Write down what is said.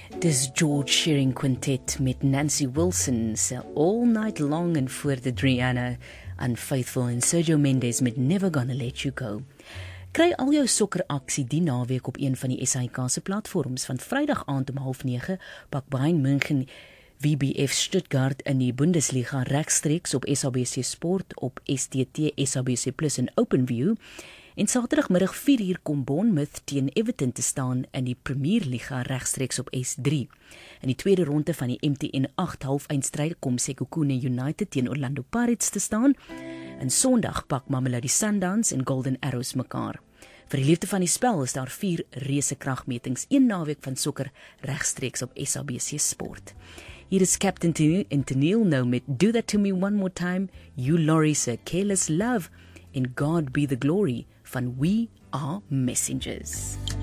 Dis George Shearing Quintet met Nancy Wilson se All Night Long en voor de Driana Unfaithful en Sergio Mendes met Never Gonna Let You Go. Kry al jou sokkeraksie die naweek op een van die SAIK se platforms. Van Vrydag aand om 8:30 pak Bayern München VBF Stuttgart in die Bundesliga regstreeks op SABC Sport, op STT, SABC Plus en OpenView. En Saterdagmiddag 4:00 kom Bournemouth teen Everton te staan in die Premier Liga regstreeks op S3. In die tweede ronde van die MTN 8 halfeindstryd kom Sekhukhune United teen Orlando Pirates te staan. En Sondag pak Mamelodi Sundowns en Golden Arrows mekaar. Vir die liefde van die spel is daar 4 reuse kragmetings, een naweek van sokker regstreeks op SABC Sport. Hier is Captain Tennille nou met Do That To Me One More Time, You Laurie se Careless Love en God Be The Glory van We Are Messengers.